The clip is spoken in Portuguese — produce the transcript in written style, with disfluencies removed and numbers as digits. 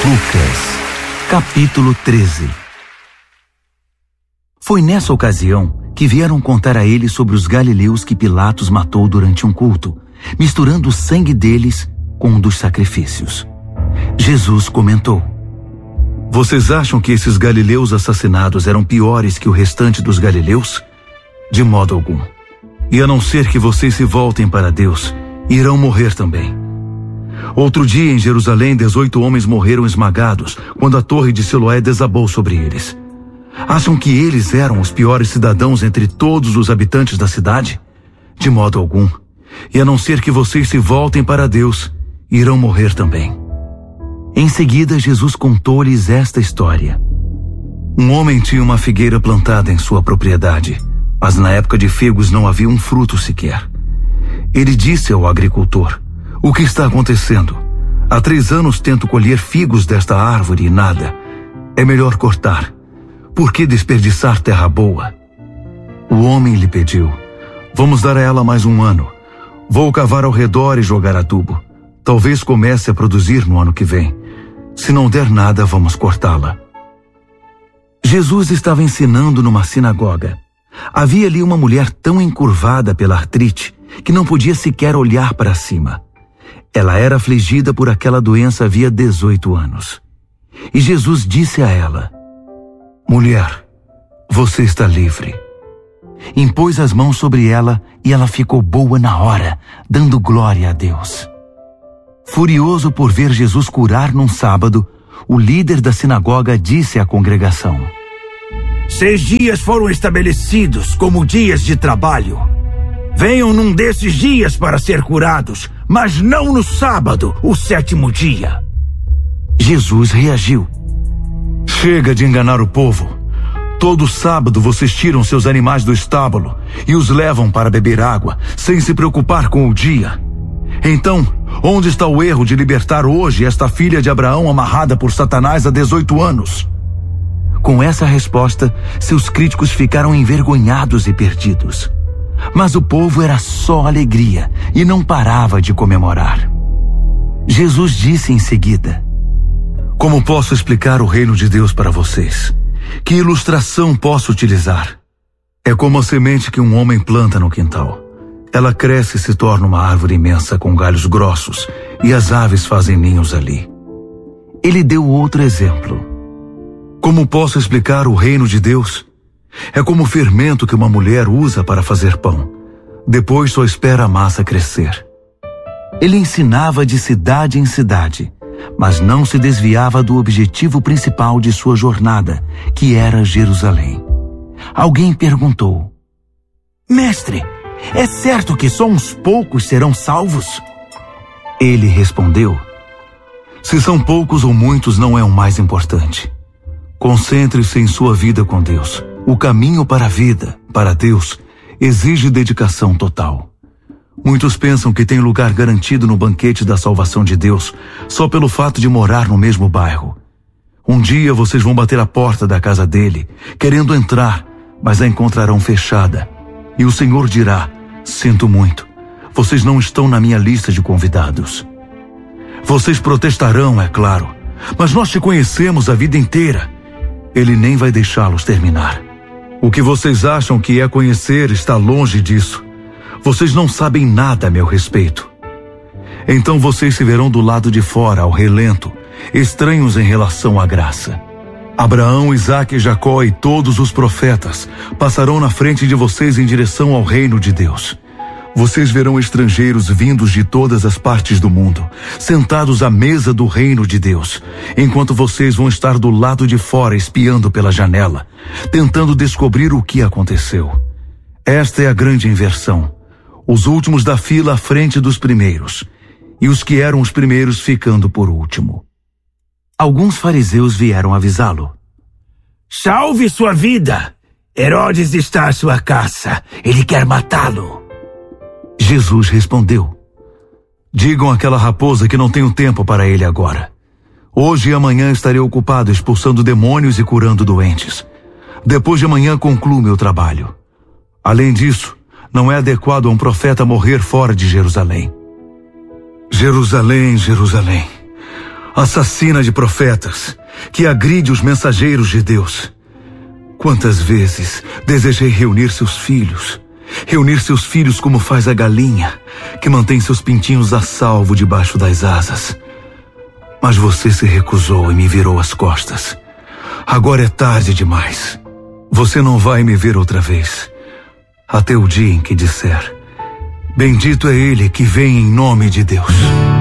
Lucas, capítulo 13. Foi nessa ocasião que vieram contar a ele sobre os galileus que Pilatos matou durante um culto, misturando o sangue deles com o dos sacrifícios. Jesus comentou: Vocês acham que esses galileus assassinados eram piores que o restante dos galileus? De modo algum. E a não ser que vocês se voltem para Deus, irão morrer também. Outro dia em Jerusalém, 18 homens morreram esmagados quando a torre de Siloé desabou sobre eles. Acham que eles eram os piores cidadãos entre todos os habitantes da cidade? De modo algum. E a não ser que vocês se voltem para Deus, irão morrer também. Em seguida, Jesus contou-lhes esta história. Um homem tinha uma figueira plantada em sua propriedade, mas na época de figos não havia um fruto sequer. Ele disse ao agricultor: O que está acontecendo? Há 3 anos tento colher figos desta árvore e nada. É melhor cortar. Por que desperdiçar terra boa? O homem lhe pediu: Vamos dar a ela mais 1 ano. Vou cavar ao redor e jogar adubo. Talvez comece a produzir no ano que vem. Se não der nada, vamos cortá-la. Jesus estava ensinando numa sinagoga. Havia ali uma mulher tão encurvada pela artrite que não podia sequer olhar para cima. Ela era afligida por aquela doença havia 18 anos. E Jesus disse a ela: Mulher, você está livre. Impôs as mãos sobre ela e ela ficou boa na hora, dando glória a Deus. Furioso por ver Jesus curar num sábado, o líder da sinagoga disse à congregação: 6 dias foram estabelecidos como dias de trabalho. Venham num desses dias para ser curados, mas não no sábado, o 7º dia. Jesus reagiu: Chega de enganar o povo. Todo sábado vocês tiram seus animais do estábulo e os levam para beber água, sem se preocupar com o dia. Então, onde está o erro de libertar hoje esta filha de Abraão amarrada por Satanás há 18 anos? Com essa resposta, seus críticos ficaram envergonhados e perdidos. Mas o povo era só alegria e não parava de comemorar. Jesus disse em seguida: Como posso explicar o reino de Deus para vocês? Que ilustração posso utilizar? É como a semente que um homem planta no quintal. Ela cresce e se torna uma árvore imensa com galhos grossos, e as aves fazem ninhos ali. Ele deu outro exemplo. Como posso explicar o reino de Deus? É como o fermento que uma mulher usa para fazer pão. Depois só espera a massa crescer. Ele ensinava de cidade em cidade, mas não se desviava do objetivo principal de sua jornada, que era Jerusalém. Alguém perguntou: Mestre, é certo que só uns poucos serão salvos? Ele respondeu: Se são poucos ou muitos não é o mais importante. Concentre-se em sua vida com Deus. O caminho para a vida, para Deus, exige dedicação total. Muitos pensam que tem lugar garantido no banquete da salvação de Deus só pelo fato de morar no mesmo bairro. Um dia vocês vão bater a porta da casa dele, querendo entrar, mas a encontrarão fechada. E o Senhor dirá: Sinto muito, vocês não estão na minha lista de convidados. Vocês protestarão, é claro, mas nós te conhecemos a vida inteira. Ele nem vai deixá-los terminar. O que vocês acham que é conhecer está longe disso. Vocês não sabem nada a meu respeito. Então vocês se verão do lado de fora, ao relento, estranhos em relação à graça. Abraão, Isaque, Jacó e todos os profetas passarão na frente de vocês em direção ao reino de Deus. Vocês verão estrangeiros vindos de todas as partes do mundo, sentados à mesa do reino de Deus, enquanto vocês vão estar do lado de fora espiando pela janela, tentando descobrir o que aconteceu. Esta é a grande inversão. Os últimos da fila à frente dos primeiros, e os que eram os primeiros ficando por último. Alguns fariseus vieram avisá-lo: Salve sua vida! Herodes está à sua caça. Ele quer matá-lo. Jesus respondeu: Digam àquela raposa que não tenho tempo para ele agora. Hoje e amanhã estarei ocupado expulsando demônios e curando doentes. Depois de amanhã concluo meu trabalho. Além disso, não é adequado a um profeta morrer fora de Jerusalém. Jerusalém, Jerusalém, assassina de profetas, que agride os mensageiros de Deus. Quantas vezes desejei reunir seus filhos como faz a galinha, que mantém seus pintinhos a salvo debaixo das asas. Mas você se recusou e me virou as costas. Agora é tarde demais. Você não vai me ver outra vez, até o dia em que disser: bendito é ele que vem em nome de Deus.